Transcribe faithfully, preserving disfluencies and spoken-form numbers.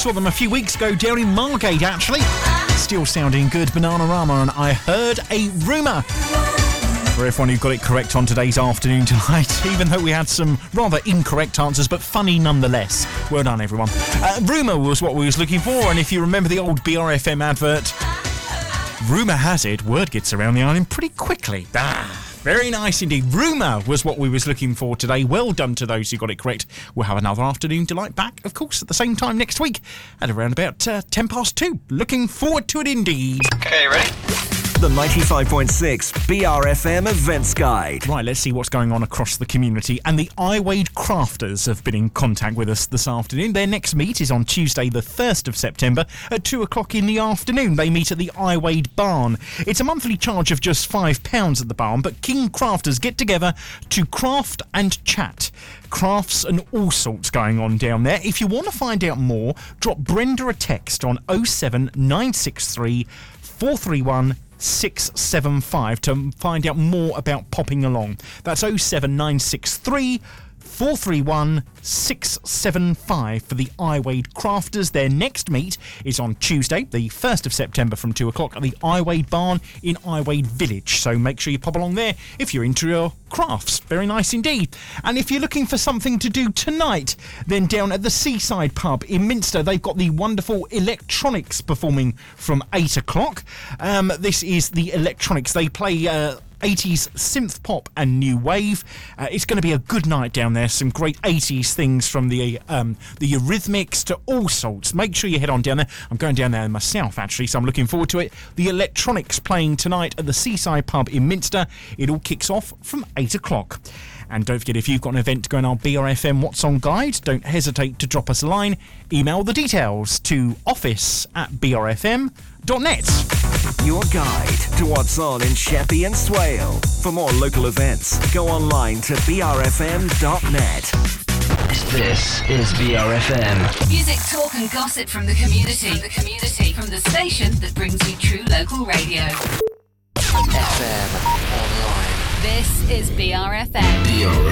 Saw them a few weeks ago down in Margate, actually. Still sounding good, Bananarama and I Heard a Rumour. For everyone who got it correct on today's Afternoon Delight, even though we had some rather incorrect answers, but funny nonetheless. Well done, everyone. Uh, rumour was what we was looking for, and if you remember the old B R F M advert, rumour has it, word gets around the island pretty quickly. Ah. Very nice indeed. Rumour was what we was looking for today. Well done to those who got it correct. We'll have another Afternoon Delight back, of course, at the same time next week at around about uh, ten past two. Looking forward to it indeed. Okay, ready? The ninety-five point six B R F M Events Guide. Right, let's see what's going on across the community. And the iWade Crafters have been in contact with us this afternoon. Their next meet is on Tuesday the first of September at two o'clock in the afternoon. They meet at the iWade Barn. It's a monthly charge of just five pounds at the barn, but King Crafters get together to craft and chat. Crafts and all sorts going on down there. If you want to find out more, drop Brenda a text on oh seven nine six three four three one six seven five to find out more about popping along. That's oh seven nine six three four three one six seven five for the iWade Crafters. Their next meet is on Tuesday, the first of September from two o'clock at the iWade Barn in iWade Village. So make sure you pop along there if you're into your crafts. Very nice indeed. And if you're looking for something to do tonight, then down at the Seaside Pub in Minster, they've got the wonderful Electronics performing from eight o'clock. Um, this is the Electronics. They play Uh, eighties synth pop and new wave. Uh, it's going to be a good night down there. Some great eighties things from the um, the Eurythmics to all sorts. Make sure you head on down there. I'm going down there myself, actually, so I'm looking forward to it. The Electronics playing tonight at the Seaside Pub in Minster. It all kicks off from eight o'clock. And don't forget, if you've got an event going on B R F M What's On Guide, don't hesitate to drop us a line. Email the details to office at b r f m dot net. Your guide to what's on in Sheppey and Swale. For more local events, go online to b r f m dot net. This is B R F M. Music, talk and gossip from the community. From the community. From the station that brings you true local radio. F M Online. This is B R F M. B R F M.